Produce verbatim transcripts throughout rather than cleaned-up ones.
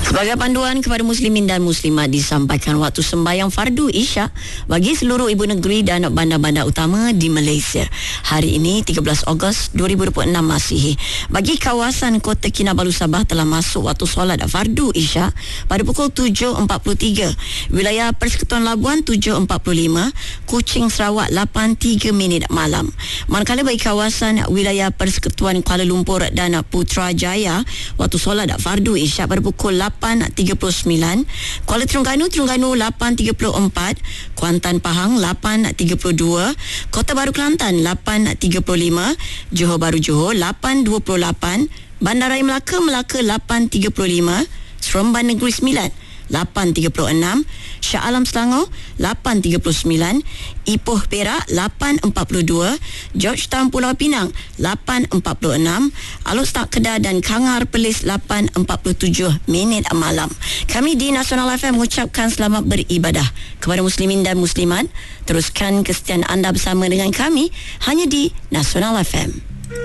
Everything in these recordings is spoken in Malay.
Sebagai panduan kepada muslimin dan muslimat, disampaikan waktu sembahyang fardu Isyak bagi seluruh ibu negeri dan bandar-bandar utama di Malaysia. Hari ini tiga belas Ogos dua ribu dua puluh enam Masihi. Bagi kawasan Kota Kinabalu Sabah telah masuk waktu solat fardu Isyak pada pukul tujuh empat puluh tiga. Wilayah Persekutuan Labuan tujuh empat puluh lima, Kuching Sarawak lapan tiga minit malam. Manakala bagi kawasan wilayah Persekutuan Kuala Lumpur dan Putrajaya, waktu solat fardu Isyak pada pukul lapan tiga puluh sembilan, Kuala Terengganu Terengganu lapan tiga puluh empat, Kuantan Pahang lapan tiga puluh dua, Kota Baru Kelantan lapan tiga puluh lima, Johor Bahru Johor lapan dua puluh lapan, Bandaraya Melaka Melaka lapan tiga puluh lima, Seremban Negeri Sembilan lapan tiga puluh enam, Shah Alam Selangor lapan tiga puluh sembilan, Ipoh Perak lapan empat puluh dua, Georgetown Pulau Pinang lapan empat puluh enam, Alor Setak Kedah dan Kangar Perlis lapan empat puluh tujuh minit malam. Kami di Nasional F M mengucapkan selamat beribadah kepada muslimin dan muslimat. Teruskan kesetiaan anda bersama dengan kami hanya di Nasional F M.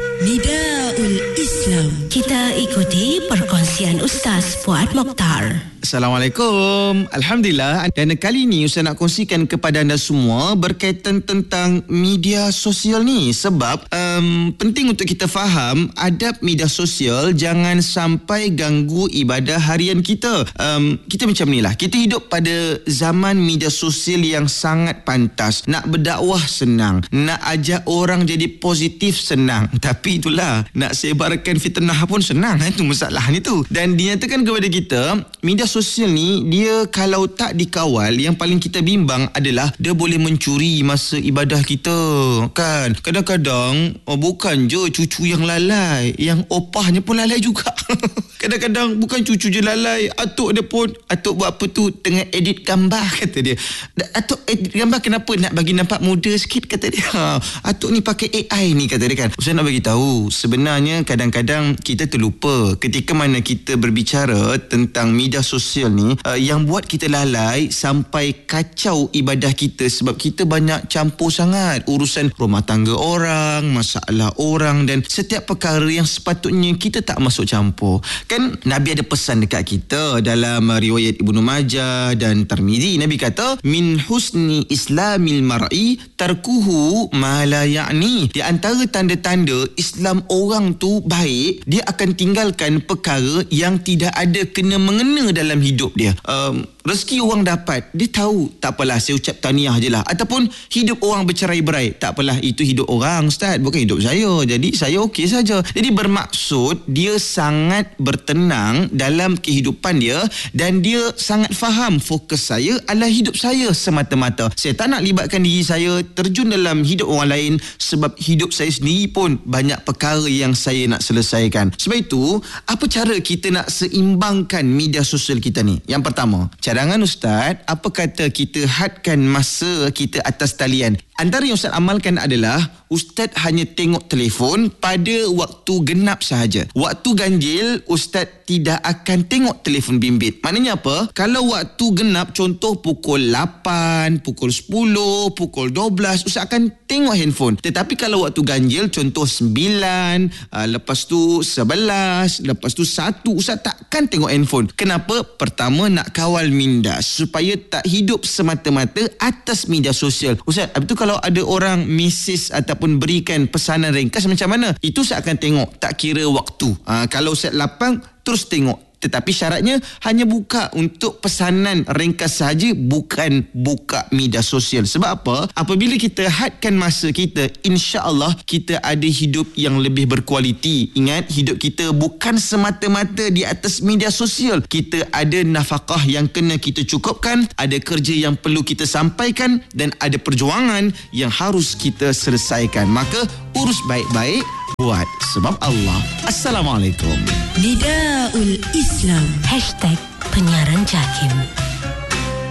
Nidaul Islam. Kita ikuti perkongsian Ustaz Fuad Mokhtar. Assalamualaikum. Alhamdulillah. Dan kali ini Ustaz nak kongsikan kepada anda semua berkaitan tentang media sosial ni. Sebab um, penting untuk kita faham adab media sosial jangan sampai ganggu ibadah harian kita. Um, kita macam ni lah. Kita hidup pada zaman media sosial yang sangat pantas. Nak berdakwah senang. Nak ajak orang jadi positif senang. Tapi itulah, nak sebarkan fitnah pun senang. Itu masalahnya tu. Dan dinyatakan kepada kita, media sosial ni, dia kalau tak dikawal, yang paling kita bimbang adalah dia boleh mencuri masa ibadah kita. Kan? Kadang-kadang, oh, bukan je cucu yang lalai, yang opahnya pun lalai juga. Kadang-kadang bukan cucu je lalai, atuk dia pun, atuk buat apa tu, tengah edit gambar, kata dia. Atuk edit gambar kenapa? Nak bagi nampak muda sikit, kata dia. Atuk ni pakai A I ni, kata dia kan. Saya nak bagi tahu, sebenarnya kadang-kadang kita terlupa ketika mana kita berbicara tentang media sosial ni, uh, yang buat kita lalai sampai kacau ibadah kita sebab kita banyak campur sangat urusan rumah tangga orang, masalah orang dan setiap perkara yang sepatutnya kita tak masuk campur. Kan Nabi ada pesan dekat kita dalam uh, riwayat Ibnu Majah dan Tirmizi. Nabi kata, min husni islamil mar'i tarkuhu ma la ya'ni. Di antara tanda-tanda Islam orang tu baik, dia akan tinggalkan perkara yang tidak ada kena mengena dalam hidup dia. Um, rezeki orang dapat, dia tahu, tak apalah, saya ucap tahniah je lah. Ataupun hidup orang bercerai-berai, tak apalah, itu hidup orang, Ustaz, bukan hidup saya, jadi saya okey saja. Jadi bermaksud dia sangat bertenang dalam kehidupan dia dan dia sangat faham fokus saya adalah hidup saya semata-mata. Saya tak nak libatkan diri saya terjun dalam hidup orang lain sebab hidup saya sendiri pun banyak perkara yang saya nak selesaikan. Sebab itu, apa cara kita nak seimbangkan media sosial kita ni? Yang pertama, cadangan Ustaz, apa kata kita hadkan masa kita atas talian? Antara yang Ustaz amalkan adalah Ustaz hanya tengok telefon pada waktu genap sahaja. Waktu ganjil, Ustaz tidak akan tengok telefon bimbit. Maknanya apa? Kalau waktu genap, contoh pukul lapan, pukul sepuluh, pukul dua belas, Ustaz akan tengok handphone. Tetapi kalau waktu ganjil, contoh sembilan, lepas tu sebelas, lepas tu satu, Ustaz takkan tengok handphone. Kenapa? Pertama, nak kawal minda supaya tak hidup semata-mata atas media sosial. Ustaz, habis tu kalau ada orang misis ataupun berikan pesanan ringkas macam mana? Itu saya akan tengok, tak kira waktu. Ha, kalau saya lapang, terus tengok. Tetapi syaratnya hanya buka untuk pesanan ringkas sahaja, bukan buka media sosial. Sebab apa? Apabila kita hadkan masa kita, insya-Allah kita ada hidup yang lebih berkualiti. Ingat, hidup kita bukan semata-mata di atas media sosial. Kita ada nafkah yang kena kita cukupkan, ada kerja yang perlu kita sampaikan dan ada perjuangan yang harus kita selesaikan. Maka urus baik-baik, buat sebab Allah. Assalamualaikum. Nidaul Islam. Hashtag penyiaran JAKIM.